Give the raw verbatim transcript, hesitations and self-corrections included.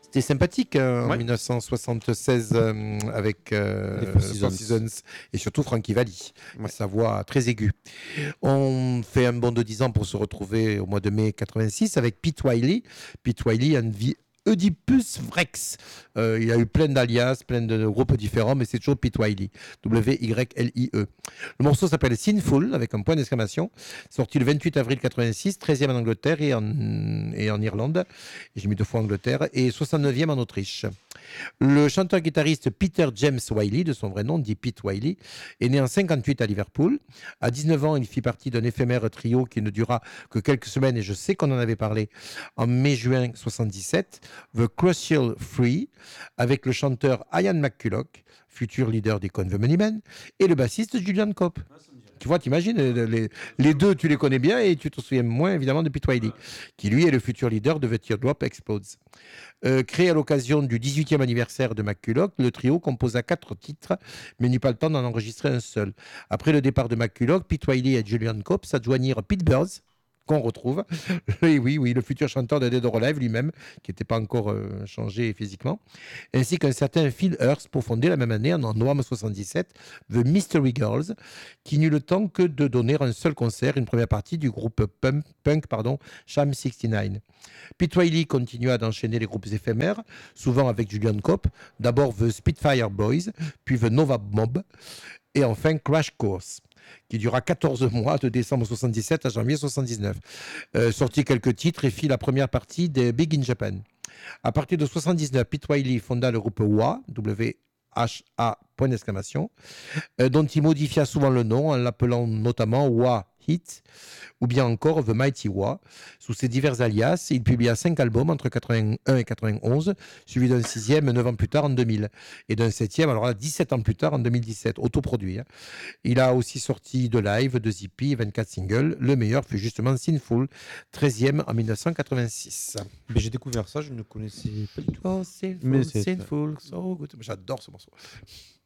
C'était sympathique hein, en Ouais. dix-neuf cent soixante-seize euh, avec euh, Les Four Four Seasons. Seasons et surtout Frankie Valli, Ouais. sa voix très aiguë. On fait un bond de dix ans pour se retrouver au mois de mai quatre-vingt-six avec Pete Wiley. Pete Wiley, un vie Oedipus Vrex. Euh, il a eu plein d'alias, plein de groupes différents, mais c'est toujours Pete Wiley. W Y L I E. Le morceau s'appelle Sinful, avec un point d'exclamation. Sorti le vingt-huit avril quatre-vingt-six, treizième en Angleterre et en, et en Irlande. J'ai mis deux fois Angleterre. Et soixante-neuvième en Autriche. Le chanteur-guitariste Peter James Wiley, de son vrai nom, dit Pete Wiley, est né en cinquante-huit à Liverpool. À dix-neuf ans, il fit partie d'un éphémère trio qui ne dura que quelques semaines, et je sais qu'on en avait parlé en mai-juin soixante-dix-sept, The Crucial Free, avec le chanteur Ian McCulloch, futur leader des Conway Moneymen, et le bassiste Julian Cope. Tu vois, t'imagines, les, les, les deux, tu les connais bien, et tu te souviens moins, évidemment, de Pete Wiley, qui lui est le futur leader de The Teardrop Explodes. Euh, créé à l'occasion du dix-huitième anniversaire de McCulloch, le trio composa quatre titres, mais n'eut pas le temps d'en enregistrer un seul. Après le départ de McCulloch, Pete Wiley et Julian Cope s'adjoignirent Pete Burns, qu'on retrouve, et oui, oui, le futur chanteur de Dead or Alive lui-même, qui n'était pas encore euh, changé physiquement, ainsi qu'un certain Phil Hurst pour fonder la même année, en novembre soixante-dix-sept, The Mystery Girls, qui n'eut le temps que de donner un seul concert, une première partie du groupe punk, punk pardon, Sham soixante-neuf. Pete Wiley continua d'enchaîner les groupes éphémères, souvent avec Julian Cope, d'abord The Spitfire Boys, puis The Nova Mob, et enfin Crash Course, qui dura quatorze mois, de décembre soixante-dix-sept à janvier soixante-dix-neuf. Euh, sortit quelques titres et fit la première partie des Big in Japan. À partir de soixante-dix-neuf, Pete Wiley fonda le groupe W A, W H A, point d'exclamation, euh, dont il modifia souvent le nom en l'appelant notamment W A Hit, ou bien encore The Mighty W A. Sous ses divers alias, il publia cinq albums entre quatre-vingt-un et quatre-vingt-onze, suivi d'un sixième neuf ans plus tard en deux mille, et d'un septième, alors là, dix-sept ans plus tard en deux mille dix-sept, autoproduit. Hein. Il a aussi sorti de live, deux E P et vingt-quatre singles. Le meilleur fut justement Sinful, treizième en dix-neuf cent quatre-vingt-six. Mais j'ai découvert ça, je ne connaissais pas du tout. Oh, Sinful, Mais c'est- Sinful, so good. J'adore ce morceau.